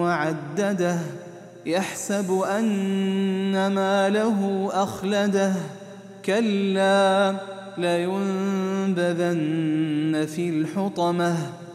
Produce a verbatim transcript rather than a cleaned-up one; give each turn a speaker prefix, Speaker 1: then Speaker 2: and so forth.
Speaker 1: وعدده يحسب أن ماله أخلده كلا لينبذن في الحطمة